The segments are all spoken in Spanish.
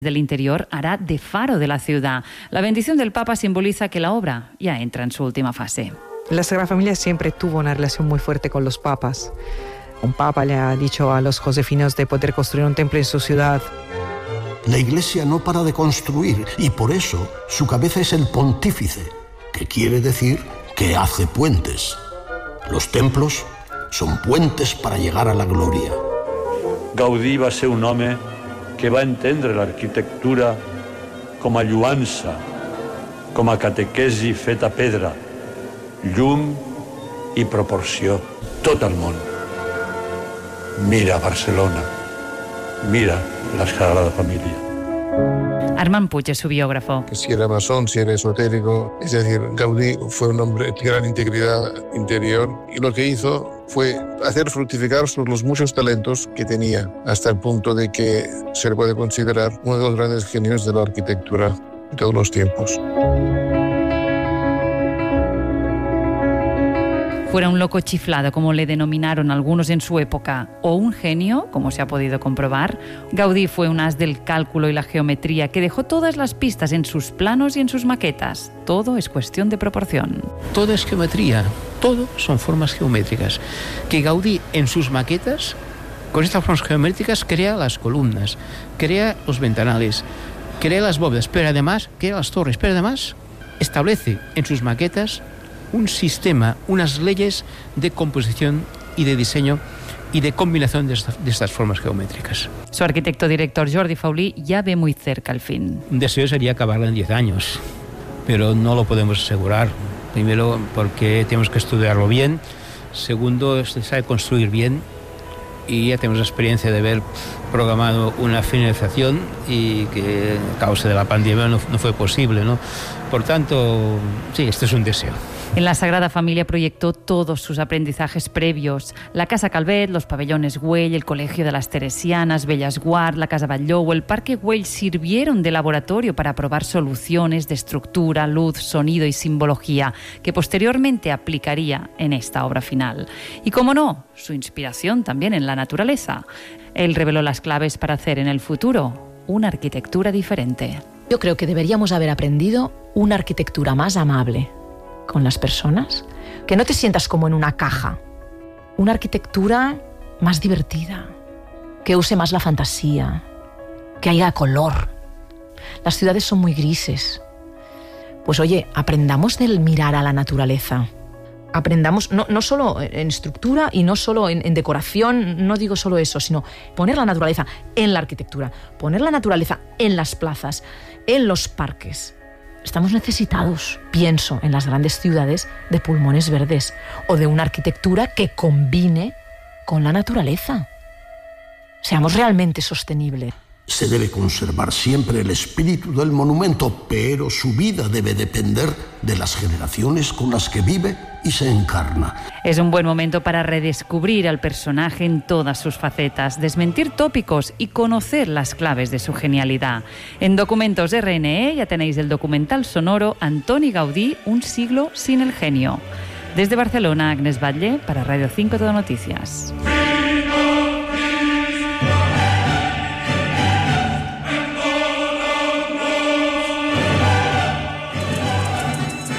del interior hará de faro de la ciudad. La bendición del Papa simboliza que la obra ya entra en su última fase. La Sagrada Familia siempre tuvo una relación muy fuerte con los papas. Un papa le ha dicho a los josefinos de poder construir un templo en su ciudad. La Iglesia no para de construir y por eso su cabeza es el pontífice, que quiere decir que hace puentes. Los templos son puentes para llegar a la gloria. Gaudí va ser un home que va entendre l'arquitectura com a lluança, com a catequesi feta a pedra, llum i proporció. Tot el món mira Barcelona, mira la Sagrada Familia. Armand Puig es su biógrafo. Que si era masón, si era esotérico, es decir, Gaudí fue un hombre de gran integridad interior y lo que hizo fue hacer fructificar los muchos talentos que tenía, hasta el punto de que se le puede considerar uno de los grandes genios de la arquitectura de todos los tiempos. Fuera un loco chiflado, como le denominaron algunos en su época, o un genio, como se ha podido comprobar, Gaudí fue un as del cálculo y la geometría que dejó todas las pistas en sus planos y en sus maquetas. Todo es cuestión de proporción. Todo es geometría, todo son formas geométricas. Que Gaudí en sus maquetas, con estas formas geométricas, crea las columnas, crea los ventanales, crea las bóvedas, pero además crea las torres, pero además establece en sus maquetas un sistema, unas leyes de composición y de diseño y de combinación de estas formas geométricas. Su arquitecto director Jordi Faulí ya ve muy cerca el fin. Un deseo sería acabarla en 10 años, pero no lo podemos asegurar. Primero, porque tenemos que estudiarlo bien. Segundo, se sabe construir bien y ya tenemos la experiencia de haber programado una finalización y que a causa de la pandemia no fue posible, ¿no? Por tanto, sí, este es un deseo. En la Sagrada Familia proyectó todos sus aprendizajes previos. La Casa Calvet, los pabellones Güell, el Colegio de las Teresianas, Bellesguard, la Casa Batlló o el Parque Güell sirvieron de laboratorio para probar soluciones de estructura, luz, sonido y simbología que posteriormente aplicaría en esta obra final. Y cómo no, su inspiración también en la naturaleza. Él reveló las claves para hacer en el futuro una arquitectura diferente. Yo creo que deberíamos haber aprendido una arquitectura más amable con las personas, que no te sientas como en una caja, una arquitectura más divertida, que use más la fantasía, que haya color. Las ciudades son muy grises. Pues oye, aprendamos del mirar a la naturaleza. Aprendamos no solo en estructura y no solo en decoración, no digo solo eso, sino poner la naturaleza en la arquitectura, poner la naturaleza en las plazas, en los parques. Estamos necesitados, pienso, en las grandes ciudades, de pulmones verdes o de una arquitectura que combine con la naturaleza. Seamos realmente sostenibles. Se debe conservar siempre el espíritu del monumento, pero su vida debe depender de las generaciones con las que vive y se encarna. Es un buen momento para redescubrir al personaje en todas sus facetas, desmentir tópicos y conocer las claves de su genialidad. En Documentos RNE ya tenéis el documental sonoro Antoni Gaudí, un siglo sin el genio. Desde Barcelona, Agnès Batlle, para Radio 5 Todo Noticias.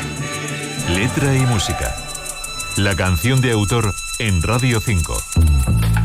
Letra y música. La canción de autor en Radio 5.